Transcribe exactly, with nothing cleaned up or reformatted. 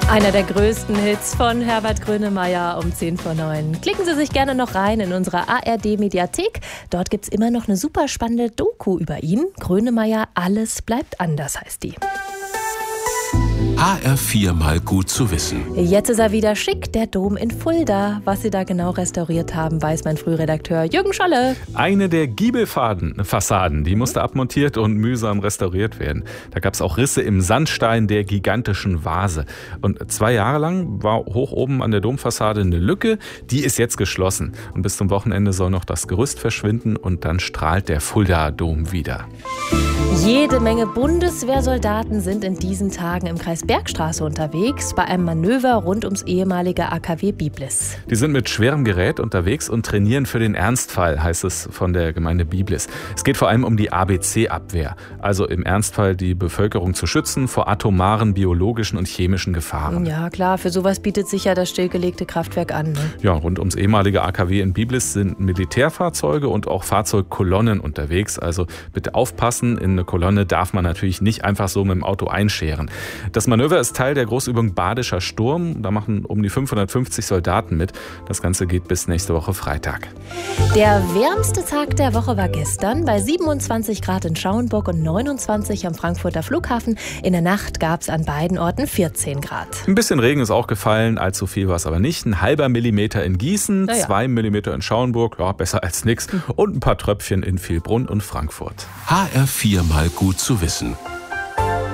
Einer der größten Hits von Herbert Grönemeyer um zehn vor neun. Klicken Sie sich gerne noch rein in unsere A R D-Mediathek. Dort gibt es immer noch eine super spannende Doku über ihn. Grönemeyer, alles bleibt anders, heißt die. H R vier mal gut zu wissen. Jetzt ist er wieder schick, der Dom in Fulda. Was sie da genau restauriert haben, weiß mein Frühredakteur Jürgen Scholle. Eine der Giebelfassaden, die musste abmontiert und mühsam restauriert werden. Da gab es auch Risse im Sandstein der gigantischen Vase. Und zwei Jahre lang war hoch oben an der Domfassade eine Lücke, die ist jetzt geschlossen. Und bis zum Wochenende soll noch das Gerüst verschwinden und dann strahlt der Fulda-Dom wieder. Jede Menge Bundeswehrsoldaten sind in diesen Tagen im Kreis Bergstraße unterwegs, bei einem Manöver rund ums ehemalige A K W Biblis. Die sind mit schwerem Gerät unterwegs und trainieren für den Ernstfall, heißt es von der Gemeinde Biblis. Es geht vor allem um die A B C-Abwehr, also im Ernstfall die Bevölkerung zu schützen vor atomaren, biologischen und chemischen Gefahren. Ja klar, für sowas bietet sich ja das stillgelegte Kraftwerk an. Ne? Ja, rund ums ehemalige A K W in Biblis sind Militärfahrzeuge und auch Fahrzeugkolonnen unterwegs. Also bitte aufpassen, in eine Kolonne darf man natürlich nicht einfach so mit dem Auto einscheren. Das Manöver ist Teil der Großübung Badischer Sturm. Da machen um die fünfhundertfünfzig Soldaten mit. Das Ganze geht bis nächste Woche Freitag. Der wärmste Tag der Woche war gestern bei siebenundzwanzig Grad in Schauenburg und neunundzwanzig am Frankfurter Flughafen. In der Nacht gab es an beiden Orten vierzehn Grad. Ein bisschen Regen ist auch gefallen, allzu viel war es aber nicht. Ein halber Millimeter in Gießen, ja. zwei Millimeter in Schauenburg, ja, besser als nix. Und ein paar Tröpfchen in Vielbrunn und Frankfurt. H R vier mal gut zu wissen.